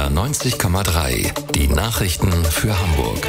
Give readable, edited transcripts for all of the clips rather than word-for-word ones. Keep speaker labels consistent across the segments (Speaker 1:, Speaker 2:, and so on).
Speaker 1: NDR 90,3. Die Nachrichten für Hamburg.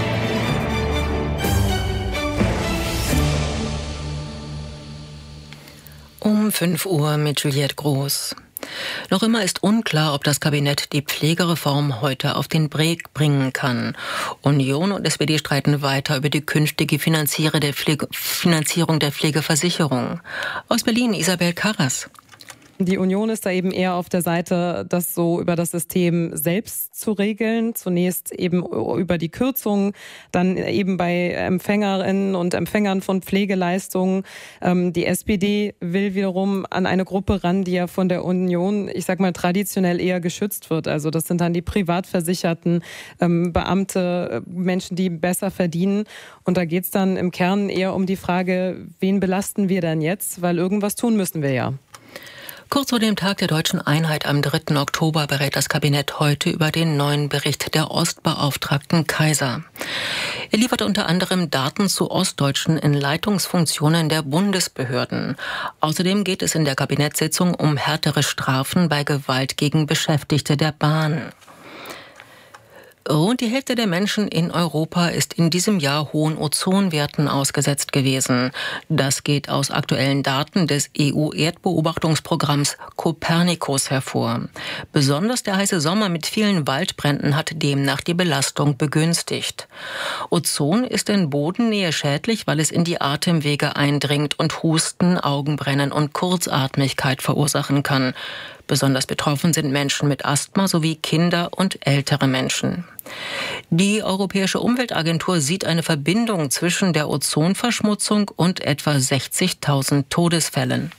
Speaker 2: Um 5 Uhr mit Juliette Groß. Noch immer ist unklar, ob das Kabinett die Pflegereform heute auf den Weg bringen kann. Union und SPD streiten weiter über die künftige Finanzierung der Pflegeversicherung. Aus Berlin Isabel Karras.
Speaker 3: Die Union ist da eben eher auf der Seite, das so über das System selbst zu regeln. Zunächst eben über die Kürzungen, dann eben bei Empfängerinnen und Empfängern von Pflegeleistungen. Die SPD will wiederum an eine Gruppe ran, die ja von der Union, ich sag mal, traditionell eher geschützt wird. Also das sind dann die Privatversicherten, Beamte, Menschen, die besser verdienen. Und da geht's dann im Kern eher um die Frage, wen belasten wir denn jetzt? Weil irgendwas tun müssen wir ja.
Speaker 2: Kurz vor dem Tag der Deutschen Einheit am 3. Oktober berät das Kabinett heute über den neuen Bericht der Ostbeauftragten Kaiser. Er liefert unter anderem Daten zu Ostdeutschen in Leitungsfunktionen der Bundesbehörden. Außerdem geht es in der Kabinettssitzung um härtere Strafen bei Gewalt gegen Beschäftigte der Bahn. Rund die Hälfte der Menschen in Europa ist in diesem Jahr hohen Ozonwerten ausgesetzt gewesen. Das geht aus aktuellen Daten des EU-Erdbeobachtungsprogramms Copernicus hervor. Besonders der heiße Sommer mit vielen Waldbränden hat demnach die Belastung begünstigt. Ozon ist in Bodennähe schädlich, weil es in die Atemwege eindringt und Husten, Augenbrennen und Kurzatmigkeit verursachen kann. Besonders betroffen sind Menschen mit Asthma sowie Kinder und ältere Menschen. Die Europäische Umweltagentur sieht eine Verbindung zwischen der Ozonverschmutzung und etwa 60.000 Todesfällen.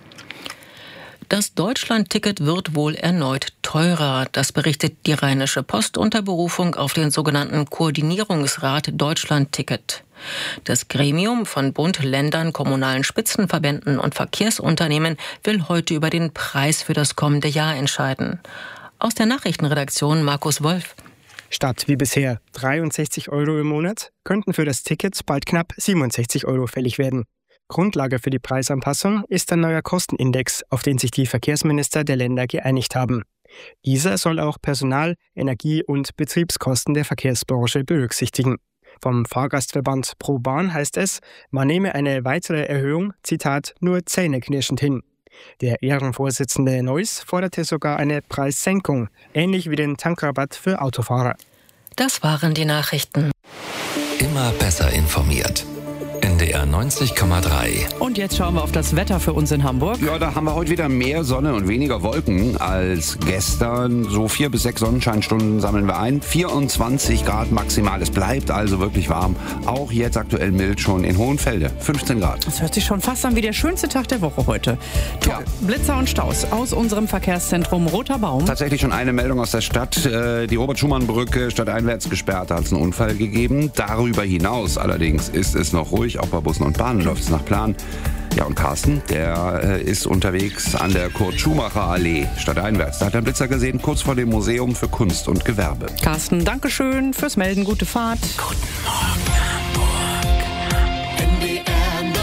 Speaker 2: Das Deutschland-Ticket wird wohl erneut teurer. Das berichtet die Rheinische Post unter Berufung auf den sogenannten Koordinierungsrat Deutschland-Ticket. Das Gremium von Bund, Ländern, kommunalen Spitzenverbänden und Verkehrsunternehmen will heute über den Preis für das kommende Jahr entscheiden. Aus der Nachrichtenredaktion Markus Wolf.
Speaker 4: Statt wie bisher 63 € im Monat könnten für das Ticket bald knapp 67 € fällig werden. Grundlage für die Preisanpassung ist ein neuer Kostenindex, auf den sich die Verkehrsminister der Länder geeinigt haben. Dieser soll auch Personal-, Energie- und Betriebskosten der Verkehrsbranche berücksichtigen. Vom Fahrgastverband ProBahn heißt es, man nehme eine weitere Erhöhung, Zitat, nur zähneknirschend hin. Der Ehrenvorsitzende Neuss forderte sogar eine Preissenkung, ähnlich wie den Tankrabatt für Autofahrer.
Speaker 2: Das waren die Nachrichten.
Speaker 1: Immer besser informiert. NDR 90,3.
Speaker 5: Und jetzt schauen wir auf das Wetter für uns in Hamburg.
Speaker 6: Ja, da haben wir heute wieder mehr Sonne und weniger Wolken als gestern. So 4 bis 6 Sonnenscheinstunden sammeln wir ein. 24 Grad maximal. Es bleibt also wirklich warm. Auch jetzt aktuell mild schon in Hohenfelde. 15 Grad.
Speaker 5: Das hört sich schon fast an wie der schönste Tag der Woche heute.
Speaker 6: Ja.
Speaker 5: Blitzer und Staus aus unserem Verkehrszentrum Roter Baum.
Speaker 6: Tatsächlich schon eine Meldung aus der Stadt. Die Robert-Schumann-Brücke stadteinwärts gesperrt, hat es einen Unfall gegeben. Darüber hinaus allerdings ist es noch ruhig. Auch bei Bussen und Bahnen läuft es nach Plan. Ja, und Carsten, der ist unterwegs an der Kurt-Schumacher-Allee stadteinwärts. Da hat er einen Blitzer gesehen, kurz vor dem Museum für Kunst und Gewerbe.
Speaker 5: Carsten, Dankeschön fürs Melden. Gute Fahrt.
Speaker 1: Guten Morgen, Hamburg.
Speaker 7: NDR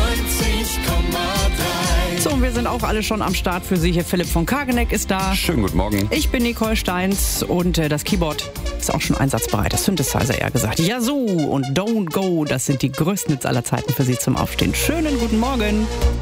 Speaker 7: 90,3.
Speaker 5: So, und wir sind auch alle schon am Start für Sie. Hier Philipp von Kageneck ist da.
Speaker 6: Schönen guten Morgen.
Speaker 5: Ich bin Nicole Steins und das Keyboard ist auch schon einsatzbereit. Das Synthesizer eher gesagt. Yazoo und Don't Go, das sind die größten Hits aller Zeiten für Sie zum Aufstehen. Schönen guten Morgen.